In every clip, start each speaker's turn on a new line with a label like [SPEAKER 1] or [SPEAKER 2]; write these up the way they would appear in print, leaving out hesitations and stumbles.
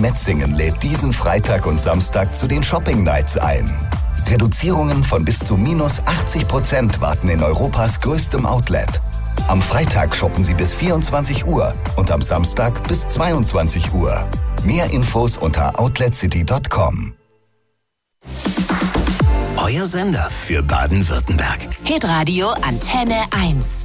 [SPEAKER 1] Metzingen lädt diesen Freitag und Samstag zu den Shopping Nights ein. Reduzierungen von bis zu -80% warten in Europas größtem Outlet. Am Freitag shoppen Sie bis 24 Uhr und am Samstag bis 22 Uhr. Mehr Infos unter outletcity.com.
[SPEAKER 2] Euer Sender für Baden-Württemberg.
[SPEAKER 3] Hitradio Antenne 1.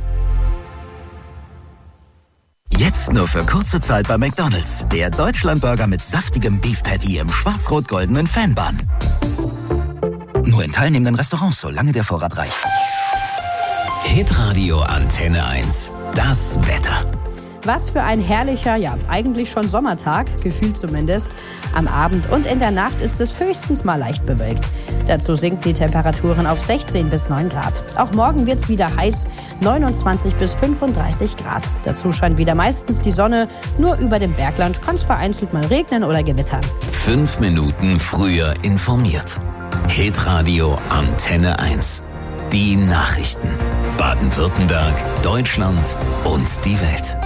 [SPEAKER 2] Jetzt nur für kurze Zeit bei McDonald's. Der Deutschlandburger mit saftigem Beef Patty im schwarz-rot-goldenen Fanbun. Nur in teilnehmenden Restaurants, solange der Vorrat reicht. Hitradio Antenne 1. Das Wetter.
[SPEAKER 4] Was für ein herrlicher, ja eigentlich schon Sommertag, gefühlt zumindest. Am Abend und in der Nacht ist es höchstens mal leicht bewölkt. Dazu sinken die Temperaturen auf 16 bis 9 Grad. Auch morgen wird es wieder heiß, 29 bis 35 Grad. Dazu scheint wieder meistens die Sonne, nur über dem Bergland kann es vereinzelt mal regnen oder gewittern.
[SPEAKER 2] 5 Minuten früher informiert. Hitradio Antenne 1. Die Nachrichten. Baden-Württemberg, Deutschland und die Welt.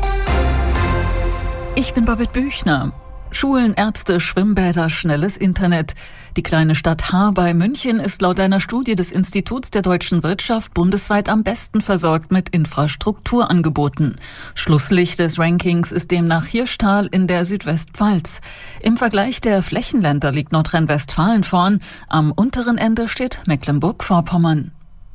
[SPEAKER 5] Ich bin Babette Büchner. Schulen, Ärzte, Schwimmbäder, schnelles Internet. Die kleine Stadt Haar bei München ist laut einer Studie des Instituts der deutschen Wirtschaft bundesweit am besten versorgt mit Infrastrukturangeboten. Schlusslicht des Rankings ist demnach Hirschtal in der Südwestpfalz. Im Vergleich der Flächenländer liegt Nordrhein-Westfalen vorn. Am unteren Ende steht Mecklenburg-Vorpommern.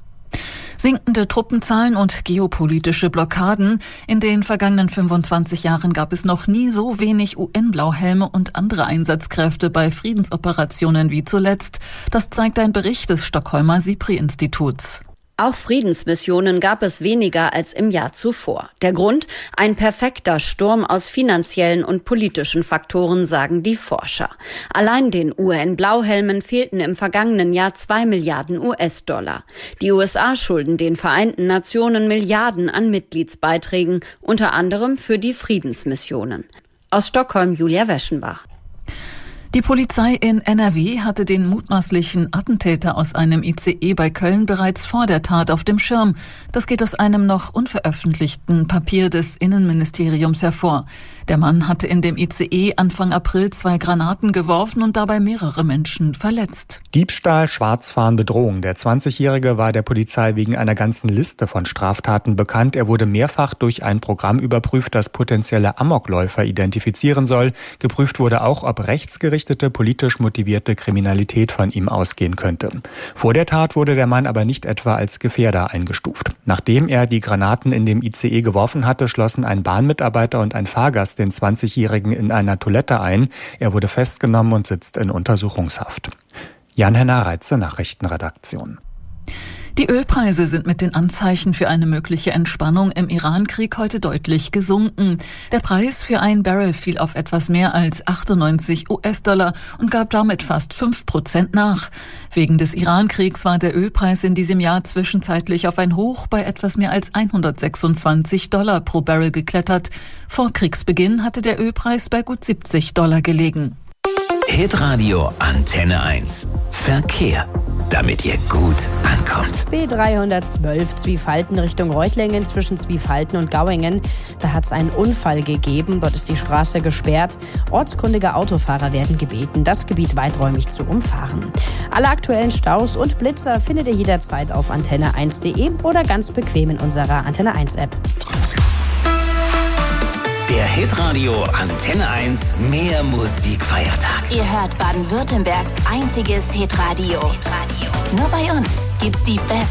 [SPEAKER 5] Sinkende Truppenzahlen und geopolitische Blockaden. In den vergangenen 25 Jahren gab es noch nie so wenig UN-Blauhelme und andere Einsatzkräfte bei Friedensoperationen wie zuletzt. Das zeigt ein Bericht des Stockholmer SIPRI-Instituts.
[SPEAKER 6] Auch Friedensmissionen gab es weniger als im Jahr zuvor. Der Grund? Ein perfekter Sturm aus finanziellen und politischen Faktoren, sagen die Forscher. Allein den UN-Blauhelmen fehlten im vergangenen Jahr 2 Milliarden US-Dollar. Die USA schulden den Vereinten Nationen Milliarden an Mitgliedsbeiträgen, unter anderem für die Friedensmissionen. Aus Stockholm Julia Weschenbach.
[SPEAKER 5] Die Polizei in NRW hatte den mutmaßlichen Attentäter aus einem ICE bei Köln bereits vor der Tat auf dem Schirm. Das geht aus einem noch unveröffentlichten Papier des Innenministeriums hervor. Der Mann hatte in dem ICE Anfang April 2 Granaten geworfen und dabei mehrere Menschen verletzt.
[SPEAKER 7] Diebstahl, Schwarzfahren, Bedrohung. Der 20-Jährige war der Polizei wegen einer ganzen Liste von Straftaten bekannt. Er wurde mehrfach durch ein Programm überprüft, das potenzielle Amokläufer identifizieren soll. Geprüft wurde auch, ob rechtsgerichtete, politisch motivierte Kriminalität von ihm ausgehen könnte. Vor der Tat wurde der Mann aber nicht etwa als Gefährder eingestuft. Nachdem er die Granaten in dem ICE geworfen hatte, schlossen ein Bahnmitarbeiter und ein Fahrgast den 20-Jährigen in einer Toilette ein. Er wurde festgenommen und sitzt in Untersuchungshaft. Jan-Henner Reitze, Nachrichtenredaktion.
[SPEAKER 5] Die Ölpreise sind mit den Anzeichen für eine mögliche Entspannung im Iran-Krieg heute deutlich gesunken. Der Preis für ein Barrel fiel auf etwas mehr als 98 US-Dollar und gab damit fast 5% nach. Wegen des Iran-Kriegs war der Ölpreis in diesem Jahr zwischenzeitlich auf ein Hoch bei etwas mehr als 126 Dollar pro Barrel geklettert. Vor Kriegsbeginn hatte der Ölpreis bei gut 70 Dollar gelegen.
[SPEAKER 2] Hitradio Antenne 1. Verkehr. Damit ihr gut ankommt.
[SPEAKER 4] B312 Zwiefalten Richtung Reutlingen zwischen Zwiefalten und Gauingen. Da hat es einen Unfall gegeben. Dort ist die Straße gesperrt. Ortskundige Autofahrer werden gebeten, das Gebiet weiträumig zu umfahren. Alle aktuellen Staus und Blitzer findet ihr jederzeit auf antenne1.de oder ganz bequem in unserer Antenne 1 App.
[SPEAKER 2] Der Hitradio Antenne 1 Mehr Musikfeiertag.
[SPEAKER 3] Ihr hört Baden-Württembergs einziges Hitradio. Nur bei uns gibt's die besten